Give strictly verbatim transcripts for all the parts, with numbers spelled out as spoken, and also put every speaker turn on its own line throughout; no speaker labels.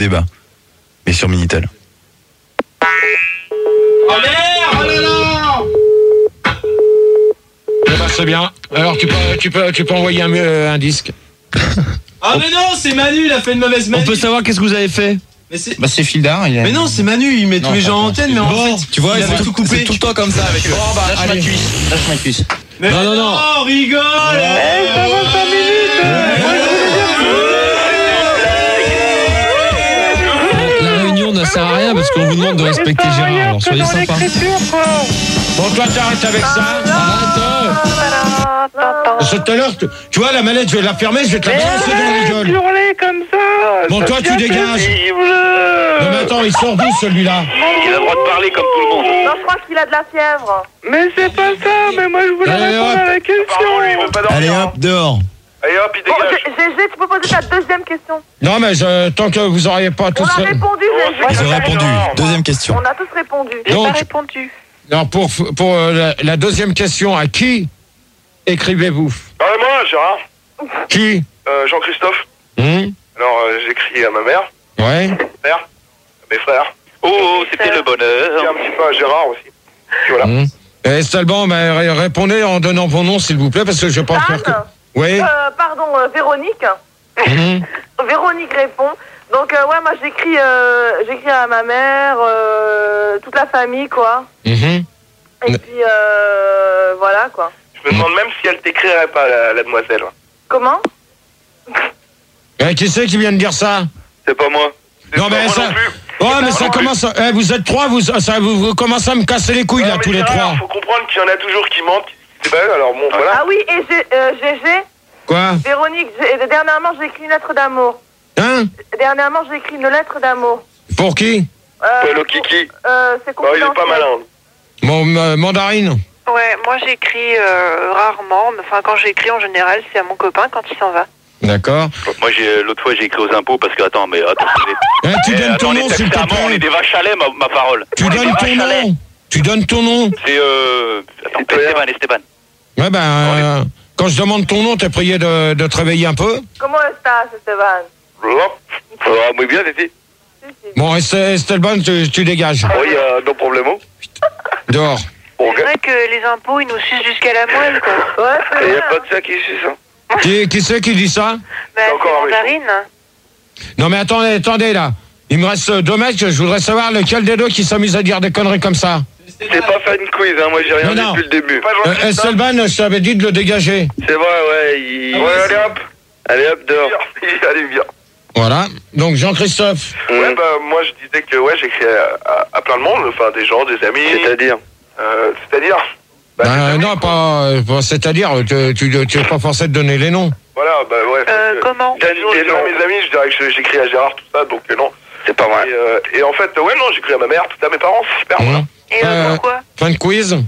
débat. Mais sur Minitel.
Oh merde! Oh là là!
Eh ben, c'est bien. Alors tu peux, tu peux, tu peux envoyer un, euh, un disque.
Ah mais non, c'est Manu, il a fait une mauvaise Manu.
On peut savoir qu'est-ce que vous avez fait?
Mais c'est...
Bah c'est Fildar. Il a...
Mais non, c'est Manu, il met tous les gens en antenne, mais en
Bon,
fait,
tu vois,
il avait
c'est
tout coupé.
C'est tout le temps comme ça avec eux.
Oh, bah,
Lâche ma
allez.
cuisse. Lâche ma cuisse.
Mais
Non, non, non.
Oh, rigole.
Eh, ça va cinq minutes.
La réunion ne sert à rien parce qu'on vous demande de respecter Gérard. Alors soyez sympa.
Bon, toi, t'arrêtes avec ça. Arrête. Tout à l'heure, tu, tu vois, la manette, je vais la fermer, je vais te la balancer dans la gueule.
Hurler comme ça.
Bon, toi, tu dégages. Non, mais attends, il sort d'où celui-là?
Il a le droit de parler comme tout le monde.
Non, je crois qu'il a de la fièvre.
Mais c'est pas ça. Mais moi je voulais
Allez,
répondre
hop.
à la question.
Allez hop, dehors.
Allez hop, il
Bon,
dégage.
G G, tu peux poser ta deuxième question.
Non, mais je, tant que vous auriez pas
On
tous...
a répondu, G G.
Ils ont répondu. Deuxième question.
On a tous répondu.
J'ai
Donc-
pas répondu.
Non, pour, pour euh, la, la deuxième question, à qui écrivez-vous?
Ah, moi, Gérard.
Qui?
Euh, Jean-Christophe.
Hum?
Alors, euh, j'écris à ma mère,
Ouais.
père, à mes frères.
Oh, oh, c'était le
Et
bonheur.
un petit peu à Gérard aussi. Puis voilà.
Hum. Et Estalban, bah, ré- répondez en donnant vos noms, s'il vous plaît, parce que je vais pas faire que...
Dan,
Oui.
euh, pardon, euh, Véronique.
Hum.
Véronique répond. Donc, euh, ouais, moi, j'écris euh, j'écris à ma mère, euh, toute la famille, quoi.
Mhm.
Et
Ne-
puis, euh, voilà, quoi.
Je me demande même si elle t'écrirait pas, la, la demoiselle.
Comment?
Eh, qui c'est qui vient de dire ça?
C'est pas moi. C'est
Non,
pas
mais
moi
ça...
non plus.
Oh, mais
pas
ça
moi non
commence... à- eh, vous êtes trois, vous, ça, vous, vous commencez à me casser les couilles,
Ouais,
là,
mais
tous les
Gérard,
trois.
faut comprendre qu'il y en a toujours qui mentent. C'est pas eux, alors bon, voilà.
Ah oui, et G- euh, Gégé,
Quoi?
Véronique, j'ai- dernièrement, j'ai écrit une lettre d'amour.
Hein?
Dernièrement, j'ai écrit une lettre d'amour.
Pour qui?
Euh,
Paul Kiki.
euh, c'est
Oh, il est
confidentiel.
pas malin.
Mon euh, mandarine.
Ouais, moi j'écris euh, rarement. Mais enfin, quand j'écris en général, c'est à mon copain quand il s'en va.
D'accord.
Moi, j'ai, l'autre fois, j'ai écrit aux impôts parce que, attends, mais attends.
Eh, tu
Eh,
donnes
attends,
ton
on
nom,
est
s'il te
serment, on est
plaît.
des vaches à lait, ma, ma parole.
Tu
On est des
donnes ton
vaches à lait.
nom. Tu donnes ton nom.
C'est, euh... Attends, Esteban, Esteban.
Ouais, ben, euh, quand je demande ton nom, t'es prié de, de te réveiller un peu.
Comment estás, Esteban?
Hop. Ça va, muy bien, Titi.
Si, si.
Bon, Est- Estelban, tu, tu dégages.
Oui, euh, no problemo.
Dehors.
Bon,
C'est vrai que les impôts, ils nous sucent jusqu'à la moelle, quoi.
Ouais, c'est
il y a
vrai.
pas de ça qui suit ça.
Qui, qui c'est qui dit ça?
Bah, c'est
Encore avec-
mandarine.
Non, mais attendez, attendez, là. Il me reste deux mecs, je voudrais savoir lequel des deux qui s'amuse à dire des conneries comme ça.
C'est pas fan quiz, hein, moi j'ai rien
Non,
dit
non.
depuis le début.
Euh, Estelban, je t'avais dit de le dégager.
C'est vrai, ouais, il... Ouais, allez hop. Allez hop, dehors. Allez, viens.
Voilà. Donc, Jean-Christophe.
Ouais, bah, moi je disais que, ouais, j'écris à, à, à plein de monde, enfin, des gens, des amis. C'est-à-dire euh, C'est-à-dire bah, des
Ben,
amis,
non,
quoi.
pas, euh, pas- c'est-à-dire, tu, tu, tu es pas forcé de donner les noms.
Voilà, bah, ouais.
Euh,
parce que-
comment
Sinon, je dirais mes amis, je dirais que j'écris à Gérard, tout ça, donc euh, non. C'est pas vrai. Et, euh, et en fait, ouais, non, j'écris à ma mère, tout ça, à mes parents, c'est super, voilà.
Hein.
Et euh,
Euh,
pourquoi?
Fin de quiz.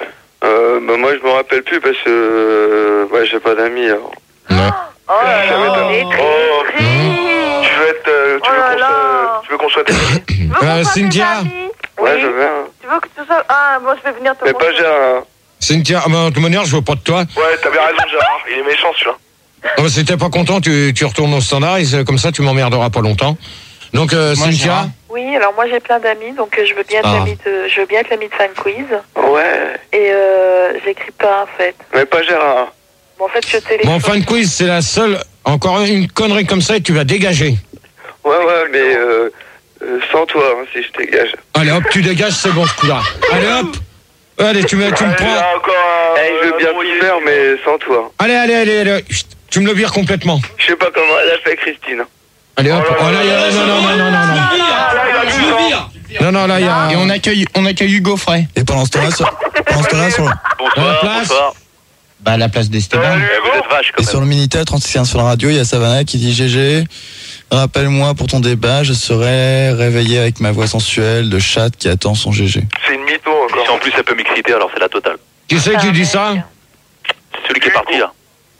Euh, bah, moi, je me rappelle plus parce que, euh, ouais, j'ai pas d'amis, alors.
Non.
Oh là
Ça
là.
m'étonne.
très
Oh,
Triste.
tu veux être, euh, tu
Oh
veux
là
qu'on
là.
soit, tu veux qu'on soit tes amis?
Tu veux qu'on
Euh,
soit tes
Cynthia.
amis?
Ouais,
Oui.
je veux, hein.
Tu veux que tu sois... Ah, moi, je vais venir te
Mais pas
rejoindre.
Gérard.
Cynthia, ah, ben, de toute manière, je veux pas de toi.
Ouais, t'avais raison, Gérard. Il est méchant, celui-là.
Ah, ben, si t'es pas content, tu, tu retournes au standard, et c'est- comme ça, tu m'emmerderas pas longtemps. Donc, euh,
Moi,
Cynthia.
Gérard.
Oui, alors moi j'ai plein d'amis, donc euh, je veux bien être
Ah.
l'ami de, je veux bien être l'ami de Fan Quiz.
Ouais.
Et euh, j'écris pas en fait.
Mais pas Gérard.
Bon, en fait, je téléphone.
Mon fan quiz, c'est la seule. Encore une connerie comme ça, et tu vas dégager.
Ouais, ouais, mais euh, euh, sans toi, hein, si je dégage.
Allez, hop, tu dégages, c'est bon, ce coup-là. Allez, hop. Allez, tu me, tu me
Ouais,
prends.
là, encore un, hey, je veux bien tout faire, mais sans toi.
Allez, allez, allez, allez. Chut, tu me le vires complètement.
Je sais pas comment elle a fait, Christine.
Allez, hop.
Oh là
Oh, là, il y a- non, non, non, non, non, non.
Ah, là, il a
Je
vu,
le
hein.
vire.
Non, non, là, il y a.
Et on accueille, on accueille Hugo Frey.
Et pendant ce temps-là, sur, pendant ce temps-là, sur,
À la
Bonsoir,
place.
bonsoir.
Bah à la place d'Esteban.
Salut,
Eh, vous
Hugo.
êtes vache, quand
et
même.
sur le Minitel trente-six sur la radio, il y a Savannah qui dit G G. Rappelle-moi pour ton débat, je serai réveillé avec ma voix sensuelle de chatte qui attend son G G.
C'est une mytho
Et si en
encore.
plus, ça peut m'exciter, alors c'est la totale.
Qui c'est qui dit ça?
C'est celui qui est parti, là.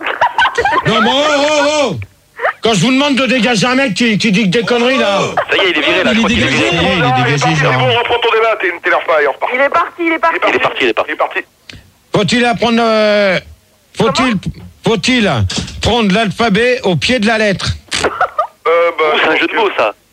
Non, mais oh, oh, oh. Quand je vous demande de dégager un mec qui, qui dit que des conneries, là.
Ça y est, il est viré, là. Je crois qu'il est viré.
Il est dégagé,
C'est
Gérard.
bon, reprends ton débat, t'es- t'énerve pas, il repart.
Il est parti, il est parti.
Il est parti, il est parti.
Il est parti.
Faut-il apprendre. euh, faut-il, faut-il prendre l'alphabet au pied de la lettre?
Euh, bah,
Oh, c'est un
je
jeu de
pense
mots, ça.